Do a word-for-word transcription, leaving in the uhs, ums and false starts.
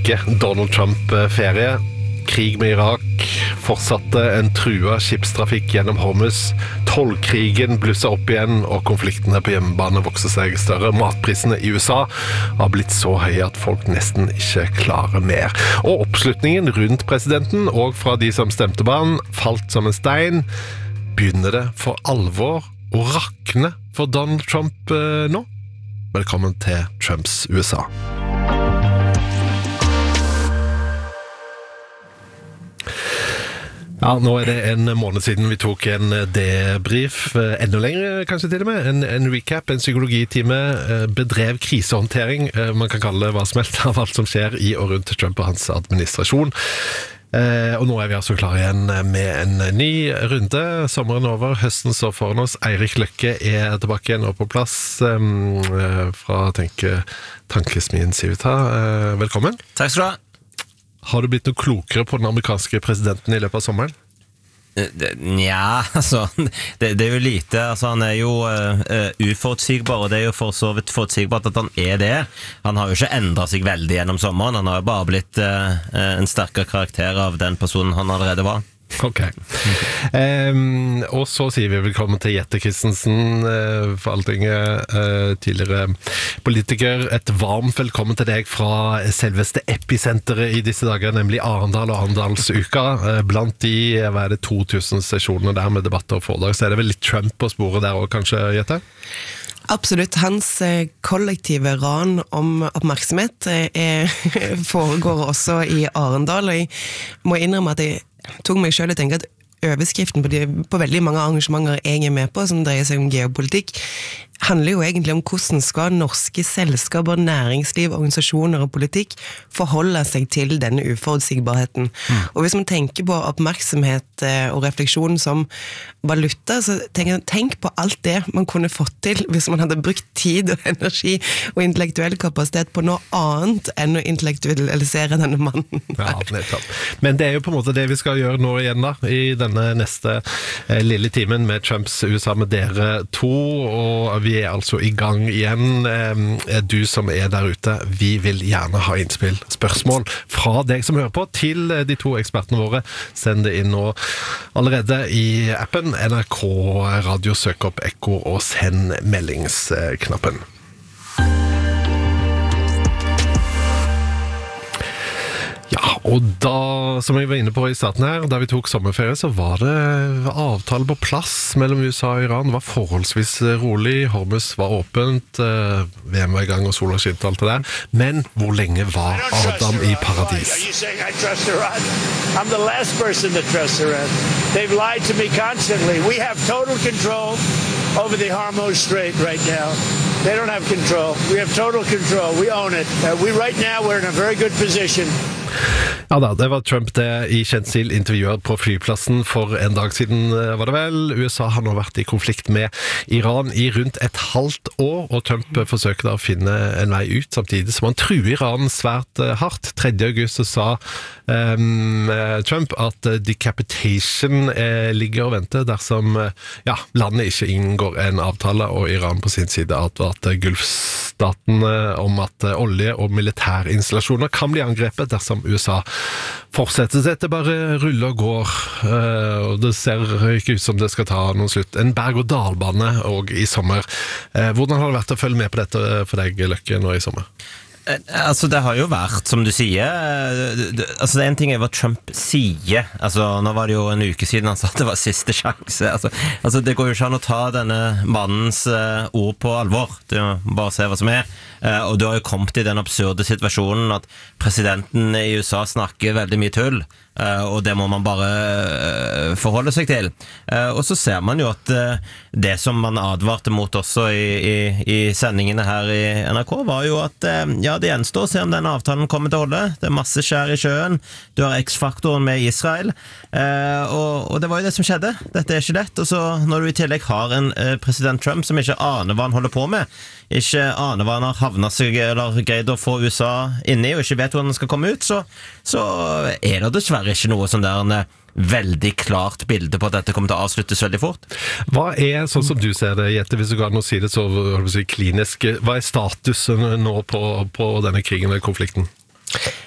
ikke Donald Trump-ferie. Krig med Irak fortsatte, en trua skipstrafikk gjennom Hormuz. Tollkrigen blusset opp igjen, og konfliktene på hjemmebane vokser seg større. Matprisene i U S A har blitt så høye at folk nesten ikke klarer mer. Og oppslutningen rundt presidenten, og fra de som stemte på han, falt som en stein. Begynner det for alvor å rakne for Donald Trump eh, nå? Velkommen til Trumps U S A. Ja, nå er det en måned siden vi tok en debrief, enda lenger kanskje til og med, en, en recap, en psykologitime, bedrev krisehåndtering, man kan kalle det hva som helst av alt som skjer i og rundt Trump og hans administrasjon. Eh, og nå er vi altså klar igjen med en ny runde. Sommeren over, høsten står foran oss. Eirik Løkke er tilbake igjen og på plass eh, fra tenke, Tankesmien Civita. Eh, velkommen. Takk skal du ha. Har du blitt noe klokere på den amerikanske presidenten i løpet av sommeren? Nja, altså, det, det er jo lite, altså han er jo uh, uforutsigbar, og det er jo for så vidt forutsigbart at han er det. Han har jo ikke endret seg veldig gjennom sommeren, han har jo bare blitt uh, en sterkere karakter av den personen han allerede var. Ok. Um, og så sier vi velkommen til Jette Christensen, uh, Forvaltningen, uh, tidligere politiker. Et varmt velkommen til deg fra selveste episenteret i disse dager, nemlig Arendal og Arendalsuka. Uh, blant de, hva er det, to tusen sesjoner der med debatter og foredrag, så er det vel litt Trump på sporet der også, kanskje, Jette? Absolutt. Hans kollektive ran om oppmerksomhet er, foregår også i Arendal, og jeg må innrømme at jeg tok meg selv og tenke at overskriften på, de, på veldig mange arrangementer jeg er med på, som dreier seg om geopolitikk, handler jo egentlig om hvordan skal norske selskaper, næringsliv, organisasjoner og politikk forholde seg til denne uforutsigbarheten. Mm. Og hvis man tenker på oppmerksomhet og refleksjon som valuta, så tenker jeg, tenk på alt det man kunne fått til hvis man hadde brukt tid og energi og intellektuell kapasitet på noe annet enn å intellektualisere denne mannen. Ja, nettopp. Men det er jo på en måte det vi skal gjøre nå igjen da, i denne neste eh, lille timen med Trumps U S A med dere to, og vi er altså i gang igjen. Eh, du som er der ute, vi vil gjerne ha innspill, spørsmål fra deg som hører på, til de to ekspertene våre. Send det inn nå allerede i appen N R K Radio, søk opp Ekko og send meldingsknappen. Ja, og da, som jeg var inne på i starten her, da vi tok sommerferie, så var det avtale på plass mellom U S A og Iran. Det var forholdsvis rolig, Hormuz var åpent, V M var i gang og sola skinte og alt det der. Men hvor lenge var Adam i paradis? Are you saying I trust Iran? I'm the last person to trust Iran. They've lied to me constantly. We have total control over the Hormuz Strait right now. They don't have control. We have total control. We own it. Uh, we right now we're in a very good position. Ja da, det var Trump det i kjent stil intervjuet på flyplassen for en dag siden, var det vel. U S A har nå vært i konflikt med Iran i rundt et halvt år, og Trump forsøkte å finne en vei ut, samtidig som han truer Iran svært hardt. tredje august så sa um, Trump at decapitation eh, ligger og venter dersom ja, landet ikke inngår en avtale, og Iran på sin side advarte Gulfstatene om at olje- og militærinstallasjoner kan bli angrepet dersom U S A fortsetter seg til bare ruller og går, og det ser ikke ut som det skal ta noen slutt. En berg- og dalbane og i sommer. Hvordan har det vært å følge med på dette for deg, Løkke, nå i sommer? Altså det har jo vært, som du sier, altså det er en ting er hva Trump sier. Altså nå var det jo en uke siden han sa at det var siste sjanse. Altså, altså det går jo ikke an å ta denne mannens ord på alvor. Det er jo bare å se hva som er. Og du har jo kommet i den absurde situasjonen at presidenten i U S A snakker veldig mye tull, og det må man bare forholde seg til. Og så ser man jo at det som man advarte mot også i, i, i sendingene her i N R K var jo at ja, det gjenstår å se om denne avtalen kommer til å holde. Det er masse skjær i sjøen, du har X-faktoren med Israel, og, og det var jo det som skjedde. Dette er ikke lett. Og så når du i tillegg har en president Trump som ikke aner hva han holder på med, ikke aner hva han har havnet seg eller greid å få U S A inni og ikke vet hvordan han skal komme ut, så, så er det dessverre ikke noe sånn der en veldig klart bilde på at dette kommer til å avsluttes veldig fort. Hva er, sånn som du ser det, Jette, hvis du kan si det så si, klinisk, hva er statusen nå på, på denne krigen eller konflikten?